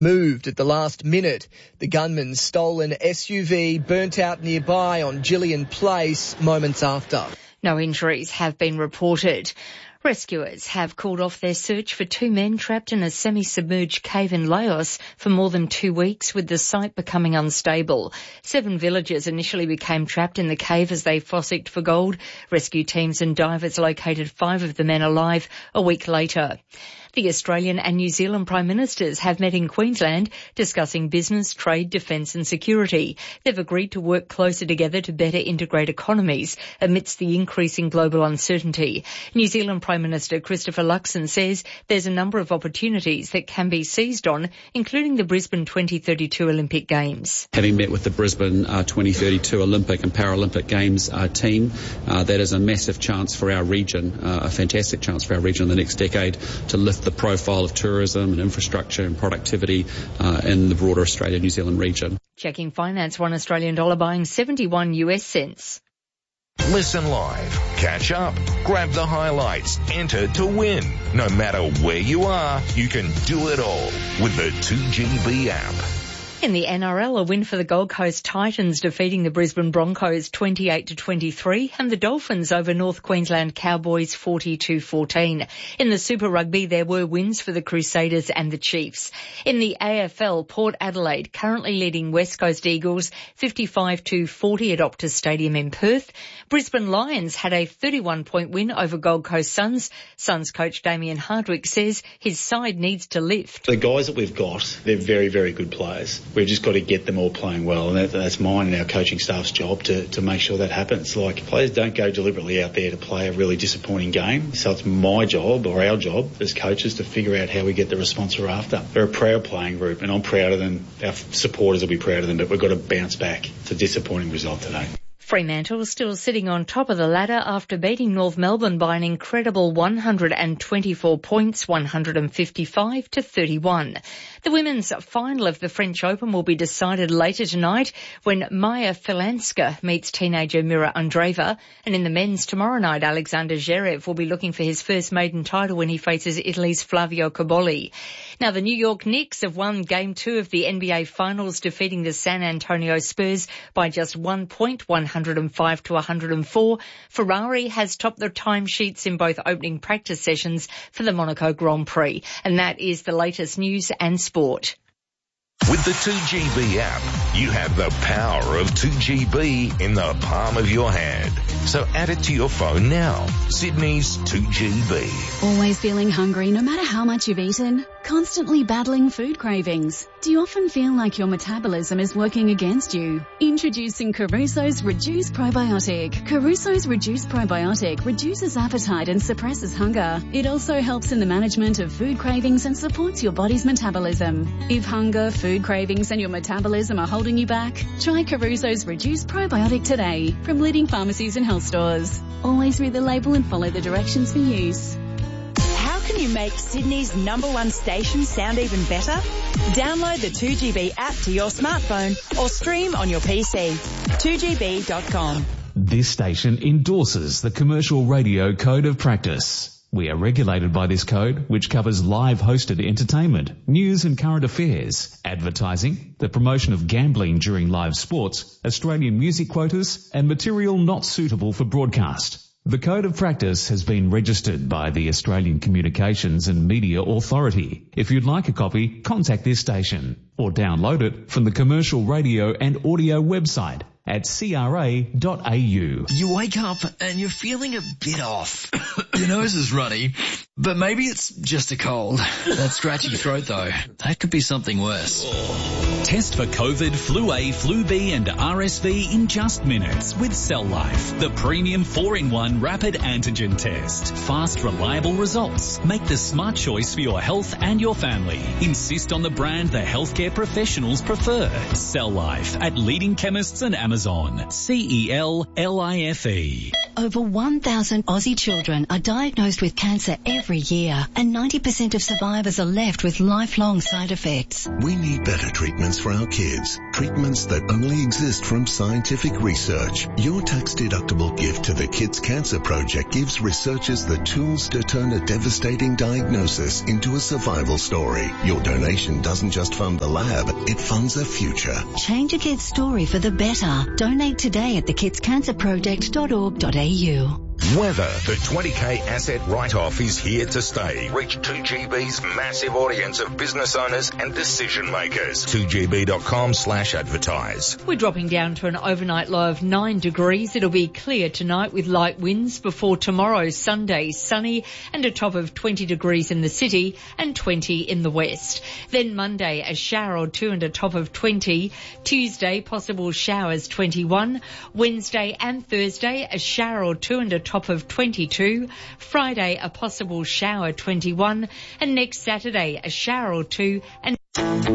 moved at the last minute. The gunman's stolen SUV burnt out nearby on Gillian Place moments after. No injuries have been reported. Rescuers have called off their search for 2 men trapped in a semi-submerged cave in Laos for more than 2 weeks, with the site becoming unstable. 7 villagers initially became trapped in the cave as they fossicked for gold. Rescue teams and divers located 5 of the men alive a week later. The Australian and New Zealand Prime Ministers have met in Queensland discussing business, trade, defence and security. They've agreed to work closer together to better integrate economies amidst the increasing global uncertainty. New Zealand Prime Minister Christopher Luxon says there's a number of opportunities that can be seized on, including the Brisbane 2032 Olympic Games. Having met with the Brisbane 2032 Olympic and Paralympic Games team, that is a massive chance for our region, a fantastic chance for our region in the next decade to lift the profile of tourism and infrastructure and productivity in the broader Australia-New Zealand region. Checking finance, $1 Australian dollar buying 71 US cents. Listen live, catch up, grab the highlights, enter to win. No matter where you are, you can do it all with the 2GB app. In the NRL, a win for the Gold Coast Titans defeating the Brisbane Broncos 28-23 and the Dolphins over North Queensland Cowboys 40-14. In the Super Rugby, there were wins for the Crusaders and the Chiefs. In the AFL, Port Adelaide currently leading West Coast Eagles 55-40 at Optus Stadium in Perth. Brisbane Lions had a 31-point win over Gold Coast Suns. Suns coach Damien Hardwick says his side needs to lift. The guys that we've got, they're very, very good players. We've just got to get them all playing well, and that's mine and our coaching staff's job to make sure that happens. Like, players don't go deliberately out there to play a really disappointing game, so it's my job or our job as coaches to figure out how we get the response we're after. They're a proud playing group, and I'm proud of them. Our supporters will be proud of them, but we've got to bounce back. It's a disappointing result today. Fremantle still sitting on top of the ladder after beating North Melbourne by an incredible 124 points, 155-31. The women's final of the French Open will be decided later tonight when Maya Filanska meets teenager Mira Andreeva. And in the men's tomorrow night, Alexander Zverev will be looking for his first maiden title when he faces Italy's Flavio Cobolli. Now, the New York Knicks have won Game 2 of the NBA Finals, defeating the San Antonio Spurs by just 1 point, 105-104. Ferrari has topped the timesheets in both opening practice sessions for the Monaco Grand Prix. And that is the latest news and sport. With the 2GB app, you have the power of 2GB in the palm of your hand. So add it to your phone now. Sydney's 2GB. Always feeling hungry no matter how much you've eaten? Constantly battling food cravings? Do you often feel like your metabolism is working against you? Introducing Caruso's Reduce Probiotic. Caruso's Reduce Probiotic reduces appetite and suppresses hunger. It also helps in the management of food cravings and supports your body's metabolism. If hunger, food cravings and your metabolism are holding you back, try Caruso's Reduce Probiotic today from leading pharmacies and health stores. Always read the label and follow the directions for use. How can you make Sydney's #1 station sound even better? Download the 2GB app to your smartphone or stream on your PC. 2GB.com. This station endorses the Commercial Radio Code of Practice. We are regulated by this code, which covers live hosted entertainment, news and current affairs, advertising, the promotion of gambling during live sports, Australian music quotas, and material not suitable for broadcast. The Code of Practice has been registered by the Australian Communications and Media Authority. If you'd like a copy, contact this station or download it from the Commercial Radio and Audio website at cra.au. You wake up and you're feeling a bit off. Your nose is runny, but maybe it's just a cold. That scratchy throat though, that could be something worse. Test for COVID, Flu A, Flu B and RSV in just minutes with Cell Life, the premium 4-in-1 rapid antigen test. Fast, reliable results. Make the smart choice for your health and your family. Insist on the brand the healthcare professionals prefer. Cell Life at leading chemists and Amazon. CELLIFE. Over 1,000 Aussie children are diagnosed with cancer every every year, and 90% of survivors are left with lifelong side effects. We need better treatments for our kids. Treatments that only exist from scientific research. Your tax-deductible gift to the Kids Cancer Project gives researchers the tools to turn a devastating diagnosis into a survival story. Your donation doesn't just fund the lab, it funds a future. Change a kid's story for the better. Donate today at thekidscancerproject.org.au. Weather. The 20K asset write-off is here to stay. Reach 2GB's massive audience of business owners and decision makers. 2GB.com/advertise. We're dropping down to an overnight low of 9 degrees. It'll be clear tonight with light winds before tomorrow, Sunday, sunny and a top of 20 degrees in the city and 20 in the west. Then Monday, a shower or two and a top of 20. Tuesday, possible showers 21. Wednesday and Thursday, a shower or two and a top of 22. Friday, a possible shower 21. And next Saturday, a shower or two and